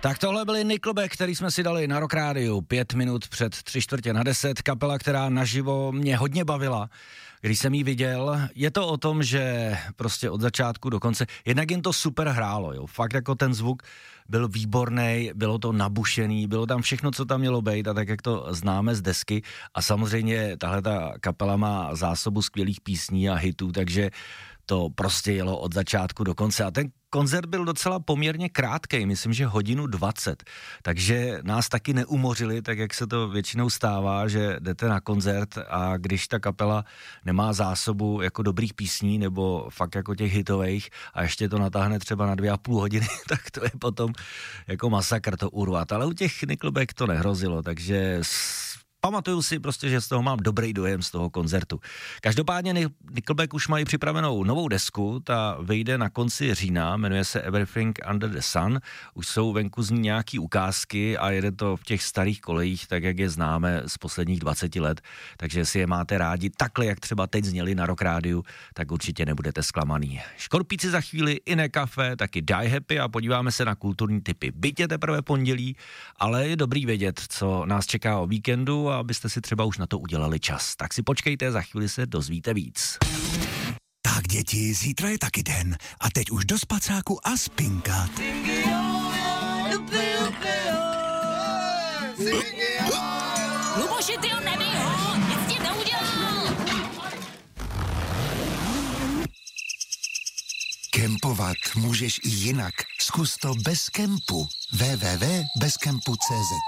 Tak tohle byly Nickelback, který jsme si dali na Rock Rádiu 5 minut před 9:45, kapela, která naživo mě hodně bavila, když jsem ji viděl. Je to o tom, že prostě od začátku do konce, jednak jim to super hrálo, jo. Fakt jako ten zvuk byl výborný, bylo to nabušený, bylo tam všechno, co tam mělo být a tak, jak to známe z desky. A samozřejmě tahle ta kapela má zásobu skvělých písní a hitů, takže to prostě jelo od začátku do konce. A ten koncert byl docela poměrně krátkej, myslím, že 1:20, takže nás taky neumořili, tak jak se to většinou stává, že jdete na koncert a když ta kapela nemá zásobu jako dobrých písní nebo fakt jako těch hitových a ještě to natáhne třeba na 2,5 hodiny, tak to je potom jako masakr to urvat. Ale u těch Nickelback to nehrozilo, takže pamatuju si prostě, že z toho mám dobrý dojem z toho koncertu. Každopádně Nickelback už mají připravenou novou desku, ta vyjde na konci října, jmenuje se Everything Under the Sun, už jsou venku z ní nějaký ukázky a jede to v těch starých kolejích, tak jak je známe z posledních 20 let, takže si je máte rádi takhle, jak třeba teď zněli na Rock Rádiu, tak určitě nebudete zklamaný. Škorpíci za chvíli, Iné kafe, taky Die Happy a podíváme se na kulturní tipy. Byť je teprve pondělí, ale je dobrý vědět, co nás čeká o víkendu, a abyste si třeba už na to udělali čas. Tak si počkejte, za chvíli se dozvíte víc. Tak děti, zítra je taky den a teď už do spacáku a spinkat. Luboši, ty ho nebij ho, nic ti neudělal. Kempovat můžeš i jinak. Zkus to bez kempu. www.bezkempu.cz.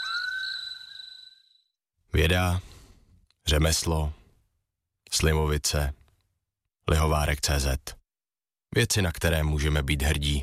Věda, řemeslo, Slimovice, Lihovárek.cz. Věci, na které můžeme být hrdí.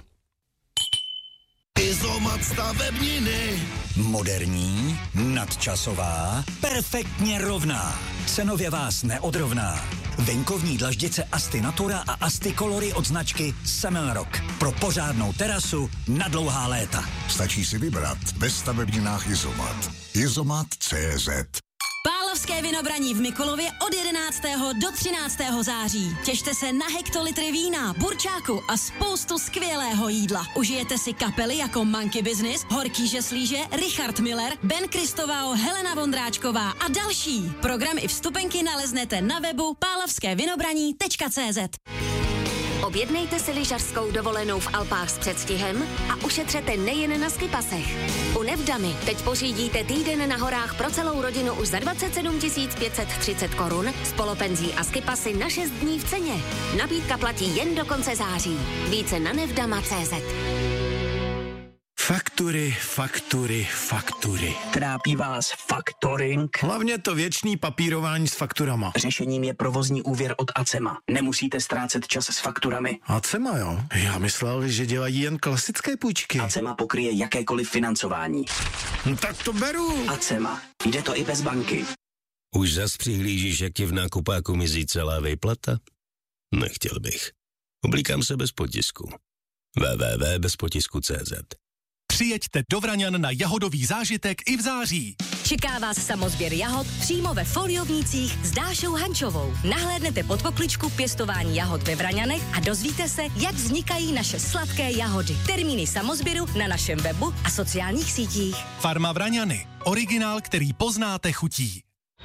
Izomat stavebniny. Moderní, nadčasová, perfektně rovná. Cenově vás neodrovná. Venkovní dlaždice Asti Natura a Asti Colory od značky Semelrock. Pro pořádnou terasu na dlouhá léta. Stačí si vybrat ve stavebninách Izomat. Izomat.cz. Pálavské vinobraní v Mikulově od 11. do 13. září. Těšte se na hektolitry vína, burčáku a spoustu skvělého jídla. Užijete si kapely jako Monkey Business, Horký žeslíže, Richard Miller, Ben Kristovao, Helena Vondráčková a další. Program i vstupenky naleznete na webu pálavskévinobraní.cz. Objednejte si lyžařskou dovolenou v Alpách s předstihem a ušetřete nejen na skipasech. U Nevdamy teď pořídíte týden na horách pro celou rodinu už za 27 530 korun s polopenzí a skipasy na 6 dní v ceně. Nabídka platí jen do konce září. Více na nevdama.cz. Faktury. Trápí vás faktoring? Hlavně to věčný papírování s fakturama. Řešením je provozní úvěr od Acema. Nemusíte ztrácet čas s fakturami. Acema, jo? Já myslel, že dělají jen klasické půjčky. Acema pokryje jakékoliv financování. No tak to beru. Acema. Jde to i bez banky. Už zas přihlížíš, jak ti v nákupáku mizí celá výplata? Nechtěl bych. Oblíkám se bez potisku. www.bezpotisku.cz. Přijeďte do Vraňan na jahodový zážitek i v září. Čeká vás samozběr jahod přímo ve Foliovnících s Dášou Hančovou. Nahlédnete pod pokličku pěstování jahod ve Vraňanech a dozvíte se, jak vznikají naše sladké jahody. Termíny samozběru na našem webu a sociálních sítích. Farma Vraňany. Originál, který poznáte chutí.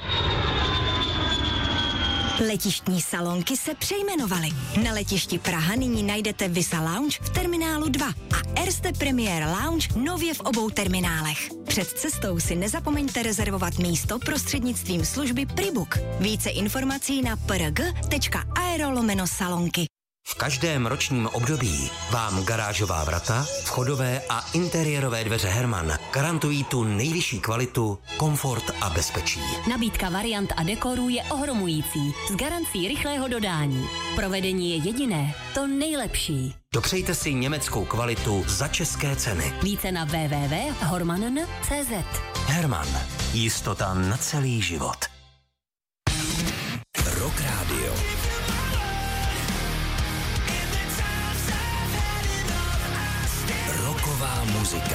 Letištní salonky se přejmenovaly. Na letišti Praha nyní najdete Visa Lounge v terminálu 2 a Erste Premier Lounge nově v obou terminálech. Před cestou si nezapomeňte rezervovat místo prostřednictvím služby Pribook. Více informací na prg.aero/salonky. V každém ročním období vám garážová vrata, vchodové a interiérové dveře Herman garantují tu nejvyšší kvalitu, komfort a bezpečí. Nabídka variant a dekorů je ohromující, s garancí rychlého dodání. Provedení je jediné, to nejlepší. Dopřejte si německou kvalitu za české ceny. Více na www.hormanen.cz. Herman. Jistota na celý život. Rock Radio. Rocková muzika.